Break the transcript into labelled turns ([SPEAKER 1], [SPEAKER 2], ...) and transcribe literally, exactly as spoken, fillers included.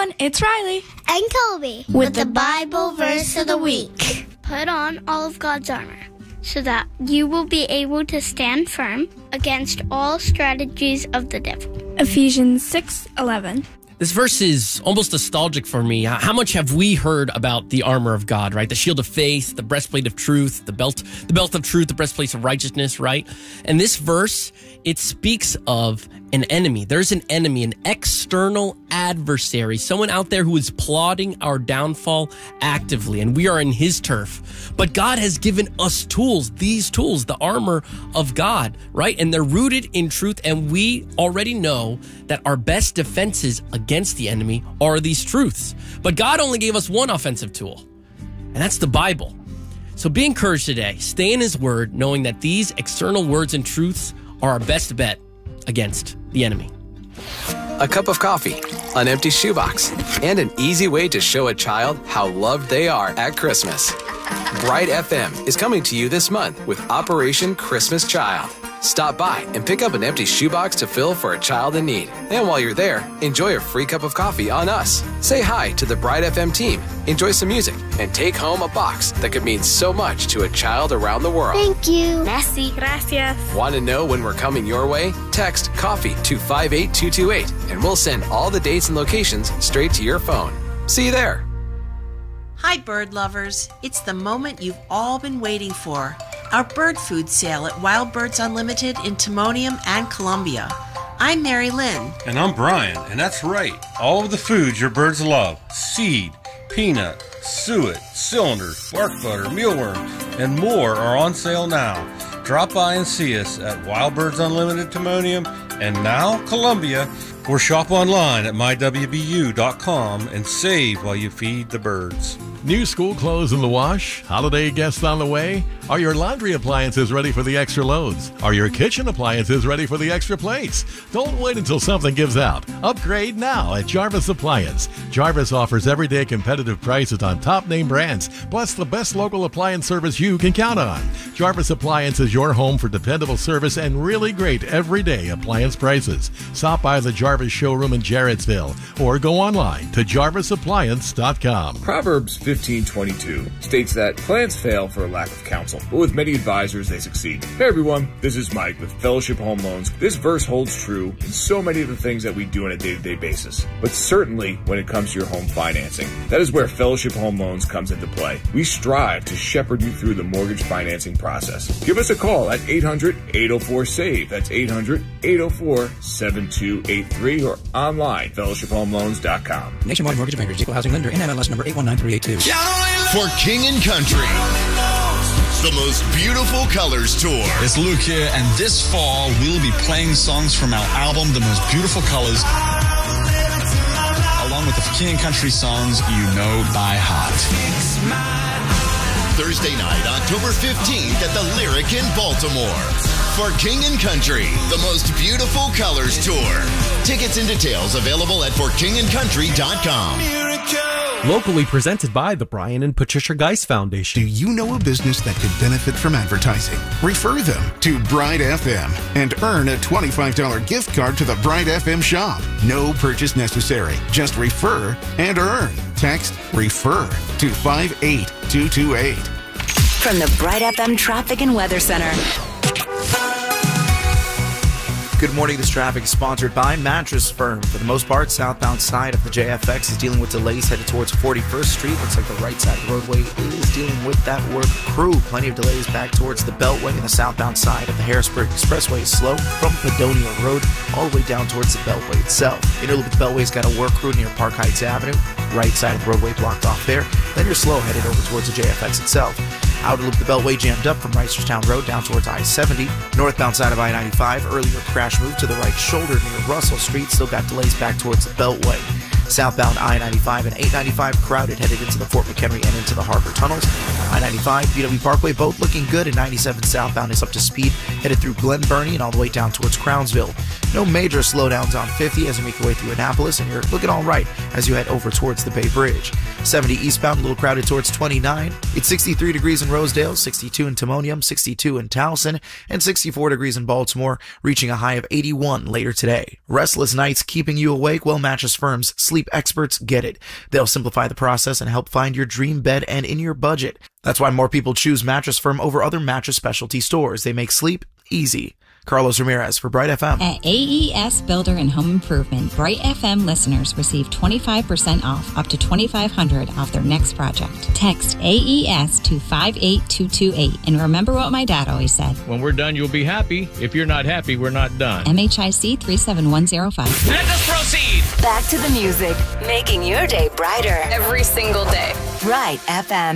[SPEAKER 1] everyone, it's Riley
[SPEAKER 2] and Kobe
[SPEAKER 3] with, with the Bible verse of the week.
[SPEAKER 2] Put on all of God's armor so that you will be able to stand firm against all strategies of the devil.
[SPEAKER 1] Ephesians six eleven.
[SPEAKER 4] This verse is almost nostalgic for me. How much have we heard about the armor of God, right? The shield of faith, the breastplate of truth, the belt, the belt of truth, the breastplate of righteousness, right? And this verse, it speaks of an enemy. There's an enemy, an external adversary, someone out there who is plotting our downfall actively, and we are in his turf. But God has given us tools, these tools, the armor of God, right? And they're rooted in truth, and we already know that our best defenses against the enemy are these truths. But God only gave us one offensive tool, and that's the Bible. So be encouraged today. Stay in his word, knowing that these external words and truths are our best bet against the enemy.
[SPEAKER 5] A cup of coffee, an empty shoebox, and an easy way to show a child how loved they are at Christmas. Bright F M is coming to you this month with Operation Christmas Child. Stop by and pick up an empty shoebox to fill for a child in need. And while you're there, enjoy a free cup of coffee on us. Say hi to the Bright F M team, enjoy some music, and take home a box that could mean so much to a child around the world.
[SPEAKER 2] Thank you.
[SPEAKER 3] Merci. Gracias.
[SPEAKER 5] Want to know when we're coming your way? Text COFFEE to five eight two two eight, and we'll send all the dates and locations straight to your phone. See you there.
[SPEAKER 6] Hi, bird lovers. It's the moment you've all been waiting for. Our bird food sale at Wild Birds Unlimited in Timonium and Columbia. I'm Mary Lynn.
[SPEAKER 7] And I'm Brian, and that's right. All of the foods your birds love. Seed, peanut, suet, cylinders, bark butter, mealworm, and more are on sale now. Drop by and see us at Wild Birds Unlimited Timonium and now Columbia, or shop online at my w b u dot com and save while you feed the birds.
[SPEAKER 8] New school clothes in the wash? Holiday guests on the way? Are your laundry appliances ready for the extra loads? Are your kitchen appliances ready for the extra plates? Don't wait until something gives out. Upgrade now at Jarvis Appliance. Jarvis offers everyday competitive prices on top name brands, plus the best local appliance service you can count on. Jarvis Appliance is your home for dependable service and really great everyday appliance prices. Stop by the Jarvis showroom in Jarrettsville or go online to jarvis appliance dot com.
[SPEAKER 9] Proverbs fifteen twenty-two states that plans fail for a lack of counsel, but with many advisors they succeed. Hey everyone, this is Mike with Fellowship Home Loans. This verse holds true in so many of the things that we do on a day-to-day basis, but certainly when it comes to your home financing. That is where Fellowship Home Loans comes into play. We strive to shepherd you through the mortgage financing process. Give us a call at eight hundred, eight oh four, SAVE. That's eight hundred, eight oh four, seven two eight three or online, fellowship home loans dot com.
[SPEAKER 10] Nationwide Mortgage Bankers, Equal Housing Lender, N M L S number eight one nine three eight two.
[SPEAKER 11] For King and Country, the most beautiful colors tour.
[SPEAKER 12] It's Luke here, and this fall we'll be playing songs from our album, The Most Beautiful Colors, along with the King and Country songs you know by heart.
[SPEAKER 11] Thursday night, October fifteenth at the Lyric in Baltimore. For King and Country, the most beautiful colors tour. Tickets and details available at for king and country dot com.
[SPEAKER 13] Locally presented by the Brian and Patricia Geist Foundation.
[SPEAKER 14] Do you know a business that could benefit from advertising? Refer them to Bright F M and earn a twenty-five dollars gift card to the Bright F M shop. No purchase necessary. Just refer and earn. Text REFER to five eight two two eight.
[SPEAKER 15] From the Bright F M Traffic and Weather Center.
[SPEAKER 16] Good morning. This traffic is sponsored by Mattress Firm. For the most part, southbound side of the J F X is dealing with delays headed towards forty-first Street. Looks like the right side of the roadway is dealing with that work crew. Plenty of delays back towards the Beltway, and the southbound side of the Harrisburg Expressway is slow from Padonia Road all the way down towards the Beltway itself. Interloop the Beltway's got a work crew near Park Heights Avenue. Right side of the roadway blocked off there. Then you're slow headed over towards the J F X itself. Outer loop the Beltway jammed up from Reisterstown Road down towards I seventy. Northbound side of I ninety-five, earlier crash move to the right shoulder near Russell Street. Still got delays back towards the Beltway. Southbound I ninety-five and eight ninety-five crowded headed into the Fort McHenry and into the Harbor Tunnels. I ninety-five, B W Parkway both looking good, and ninety-seven southbound is up to speed headed through Glen Burnie and all the way down towards Crownsville. No major slowdowns on fifty as you make your way through Annapolis, and you're looking all right as you head over towards the Bay Bridge. seventy eastbound, a little crowded towards twenty-nine. It's sixty-three degrees in Rosedale, sixty-two in Timonium, sixty-two in Towson, and sixty-four degrees in Baltimore, reaching a high of eighty-one later today. Restless nights keeping you awake? Well, Mattress Firm's sleep sleep experts get it. They'll simplify the process and help find your dream bed and in your budget. That's why more people choose Mattress Firm over other mattress specialty stores. They make sleep easy. Carlos Ramirez for Bright F M.
[SPEAKER 17] At A E S Builder and Home Improvement, Bright F M listeners receive twenty-five percent off, up to twenty-five hundred dollars off their next project. Text A E S to five eight two two eight. And remember what my dad always said.
[SPEAKER 18] When we're done, you'll be happy. If you're not happy, we're not done.
[SPEAKER 17] M H I C three seven one zero five.
[SPEAKER 18] Let us proceed.
[SPEAKER 15] Back to the music, making your day brighter
[SPEAKER 19] every single day.
[SPEAKER 15] Bright F M.